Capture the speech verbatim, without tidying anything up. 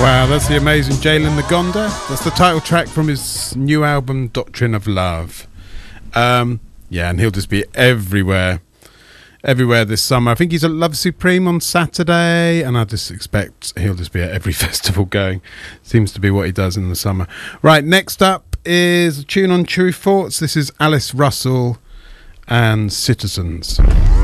Wow, that's the amazing Jalen Ngonda. That's the title track from his new album, Doctrine of Love. Um, yeah, and he'll just be everywhere, everywhere this summer. I think he's at Love Supreme on Saturday, and I just expect he'll just be at every festival going. Seems to be what he does in the summer. Right, next up is a tune on True Thoughts. This is Alice Russell and Citizens.